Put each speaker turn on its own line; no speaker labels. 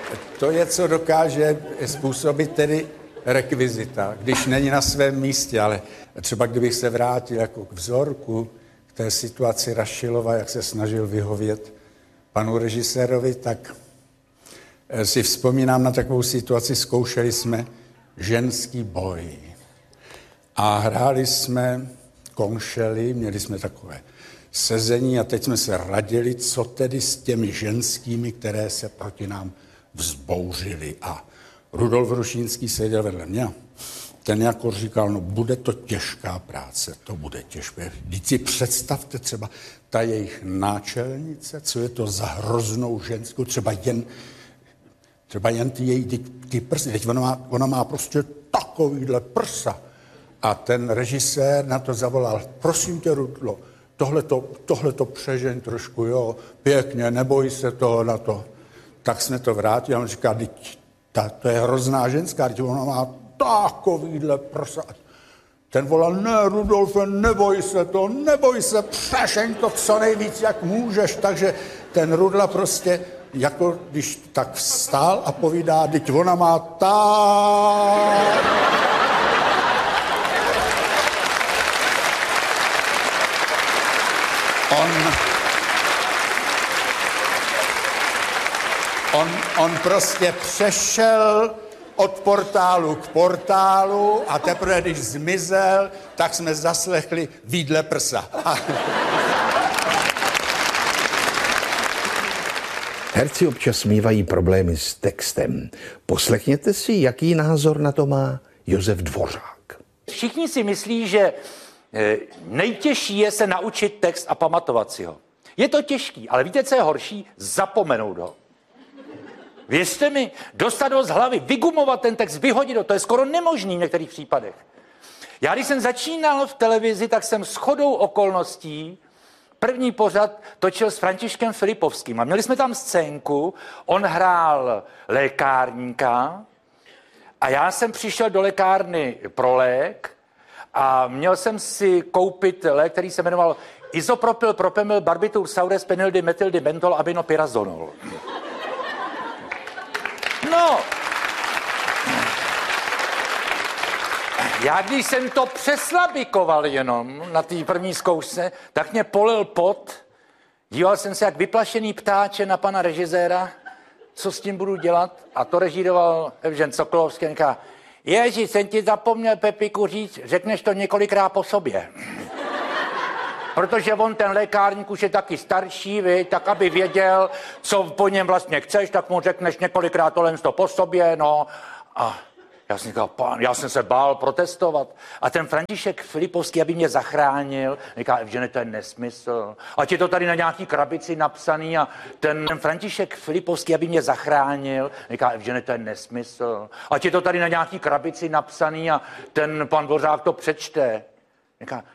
To je, co dokáže způsobit tedy rekvizita, když není na svém místě, ale třeba kdybych se vrátil jako k vzorku, k té situaci Rašilova, jak se snažil vyhovět panu režisérovi, tak si vzpomínám na takovou situaci, zkoušeli jsme ženský boj a hráli jsme konšely, měli jsme takové sezení a teď jsme se radili, co tedy s těmi ženskými, které se proti nám vzbouřili. A Rudolf Rušínský seděl vedle mě. Ten jako říkal, no bude to těžká práce, to bude těžké. Vždyť si představte třeba ta jejich náčelnice, co je to za hroznou ženskou, třeba jen ty její ty prsy. Teď ona má prostě takovýhle prsa. A ten režisér na to zavolal, prosím tě, Rudlo, tohleto přežeň trošku, jo, pěkně, neboj se toho na to. Tak jsme to vrátili a on říká, to je hrozná ženská, ona má takovýhle prsa. Ten volal, ne, Rudolfe, neboj se, přežeň to co nejvíc, jak můžeš. Takže ten Rudla prostě, jako když tak vstál a povídá, teď ona má On prostě přešel od portálu k portálu a teprve, když zmizel, tak jsme zaslechli výdle prsa.
Herci občas mívají problémy s textem. Poslechněte si, jaký názor na to má Josef Dvořák.
Všichni si myslí, že nejtěžší je se naučit text a pamatovat si ho. Je to těžký, ale víte, co je horší? Zapomenout ho. Věřte mi, dostat ho z hlavy, vygumovat ten text, vyhodit ho, to je skoro nemožný v některých případech. Já, když jsem začínal v televizi, tak jsem shodou okolností první pořad točil s Františkem Filipovským a měli jsme tam scénku, on hrál lékárníka a já jsem přišel do lékárny pro lék a měl jsem si koupit lék, který se jmenoval Izopropyl, propemyl, barbitur, saures, penildy, metyldy, bentol, aminopyrazonol. No, já když jsem to přeslabikoval jenom na té první zkoušce, tak mě polil pot. Díval jsem se jak vyplašený ptáče na pana režiséra, co s tím budu dělat. A to režíroval Evžen Sokolovský. Říká, Ježíš, jsem ti zapomněl, Pepiku, říct, řekneš to několikrát po sobě. Protože on, ten lékárník, už je taky starší, tak aby věděl, co po něm vlastně chceš, tak mu řekneš několikrát tohle po sobě, no. A já jsem říkal, já jsem se bál protestovat. A ten František Filipovský, aby mě zachránil, říká, že to je nesmysl. Ať je to tady na nějaký krabici napsaný a ten František Filipovský, aby mě zachránil, říká, že to je nesmysl. Ať je to tady na nějaký krabici napsaný a ten pan Dvořák to přečte. Říká,